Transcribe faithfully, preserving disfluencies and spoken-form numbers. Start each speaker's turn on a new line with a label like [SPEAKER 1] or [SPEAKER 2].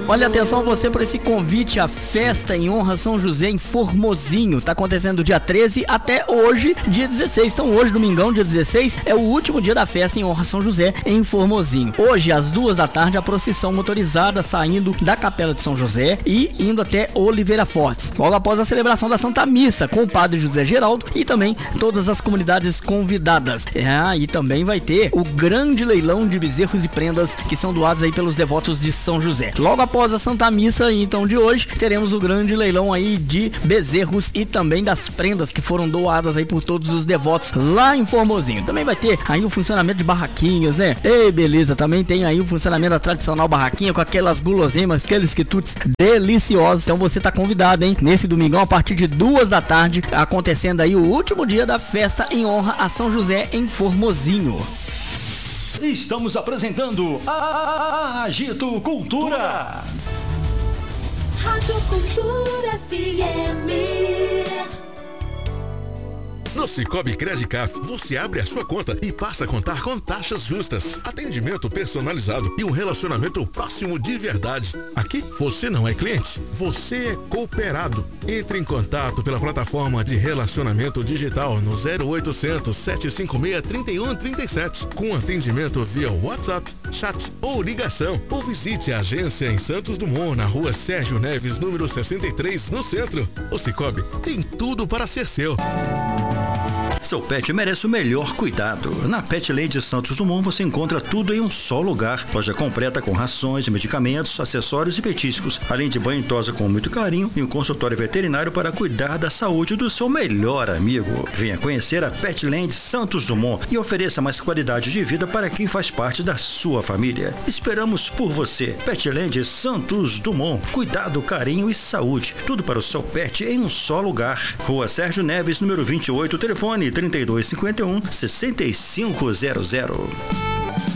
[SPEAKER 1] Olha, atenção você para esse convite à festa em honra a São José em Formosinho. Tá acontecendo dia treze até hoje, dia dezesseis. Então hoje, domingão, dia dezesseis, é o último dia da festa em honra a São José em Formosinho. Hoje, às duas da tarde, a procissão motorizada saindo da Capela de São José e indo até Oliveira Fortes. Logo após a celebração da Santa Missa com o Padre José Geraldo e também todas as comunidades convidadas. É, e também vai ter o grande leilão de bezerros e prendas que são doados aí pelos devotos de São José. Logo após a Santa Missa, então, de hoje, teremos o grande leilão aí de bezerros e também das prendas que foram doadas aí por todos os devotos lá em Formosinho. Também vai ter aí o funcionamento de barraquinhas, né? Ei, beleza, também tem aí o funcionamento da tradicional barraquinha com aquelas guloseimas, aqueles quitutes deliciosos. Então você tá convidado, hein? Nesse domingão, a partir de duas da tarde, acontecendo aí o último dia da festa em honra a São José em Formosinho.
[SPEAKER 2] Estamos apresentando a Agito Cultura.
[SPEAKER 3] Rádio Cultura F M.
[SPEAKER 4] No Cicobi Credicaf, você abre a sua conta e passa a contar com taxas justas, atendimento personalizado e um relacionamento próximo de verdade. Aqui, você não é cliente, você é cooperado. Entre em contato pela plataforma de relacionamento digital no zero oitocentos, sete cinco seis, três um três sete, com atendimento via WhatsApp, chat ou ligação. Ou visite a agência em Santos Dumont, na rua Sérgio Neves, número sessenta e três, no centro. O Cicobi tem tudo para ser seu.
[SPEAKER 5] Seu pet merece o melhor cuidado. Na Petland Santos Dumont você encontra tudo em um só lugar. Loja completa com rações, medicamentos, acessórios e petiscos, além de banho e tosa com muito carinho e um consultório veterinário para cuidar da saúde do seu melhor amigo. Venha conhecer a Petland Santos Dumont e ofereça mais qualidade de vida para quem faz parte da sua família. Esperamos por você. Petland Santos Dumont. Cuidado, carinho e saúde. Tudo para o seu pet em um só lugar. Rua Sérgio Neves, número vinte e oito, telefone trinta e dois cinquenta e um, sessenta e cinco zero zero.